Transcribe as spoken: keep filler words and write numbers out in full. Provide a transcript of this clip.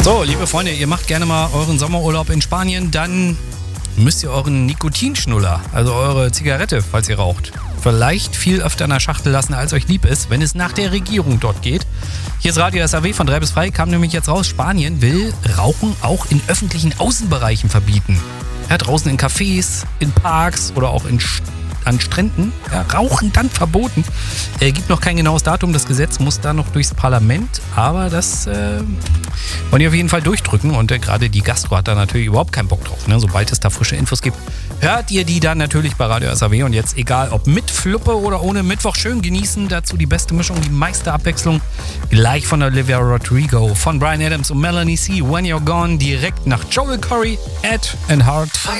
So, liebe Freunde, ihr macht gerne mal euren Sommerurlaub in Spanien, dann müsst ihr euren Nikotinschnuller, also eure Zigarette, falls ihr raucht, vielleicht viel öfter in der Schachtel lassen, als euch lieb ist, wenn es nach der Regierung dort geht. Hier ist Radio S A W von drei bis frei, kam nämlich jetzt raus, Spanien will Rauchen auch in öffentlichen Außenbereichen verbieten. Ja, draußen in Cafés, in Parks oder auch in St- an Stränden. Ja, Rauchen dann verboten. Äh, gibt noch kein genaues Datum, das Gesetz muss da noch durchs Parlament, aber das äh, wollen die auf jeden Fall durchdrücken und äh, gerade die Gastro hat da natürlich überhaupt keinen Bock drauf. Ne? Sobald es da frische Infos gibt, hört ihr die dann natürlich bei Radio S A W und jetzt egal ob mit Fluppe oder ohne Mittwoch, schön genießen, dazu die beste Mischung, die meiste Abwechslung, gleich von Olivia Rodrigo, von Bryan Adams und Melanie C, When You're Gone, direkt nach Joel Corry, Ed and Hart.